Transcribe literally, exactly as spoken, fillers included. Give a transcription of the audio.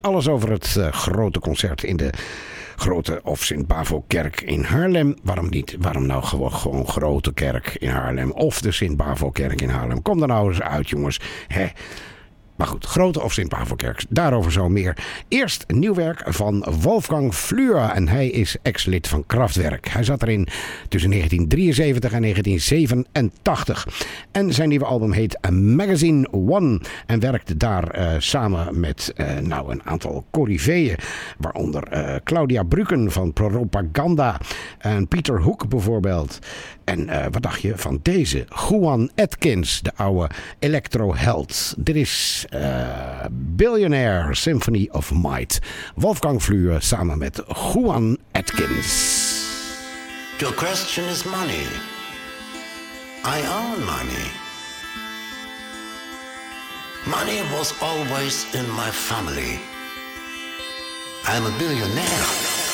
Alles over het uh, grote concert in de Grote of Sint-Bavo-kerk in Haarlem. Waarom niet? Waarom nou gewoon, gewoon Grote Kerk in Haarlem of de Sint-Bavo-kerk in Haarlem? Kom er nou eens uit, jongens. Hè? Maar goed, Grote of Sint-Bavo-kerk, daarover zo meer. Eerst nieuw werk van Wolfgang Flür en hij is ex-lid van Kraftwerk. Hij zat erin tussen negentien drieënzeventig en negentien zevenentachtig. En zijn nieuwe album heet Magazine One en werkte daar uh, samen met uh, nou, een aantal coryfeeën. Waaronder uh, Claudia Brücken van Propaganda en Pieter Hoek bijvoorbeeld. En uh, wat dacht je van deze? Juan Atkins, de oude electro-held. Dit is uh, Billionaire Symphony of Might. Wolfgang Flür samen met Juan Atkins. Your question is money. I own money. Money was always in my family. I'm a billionaire.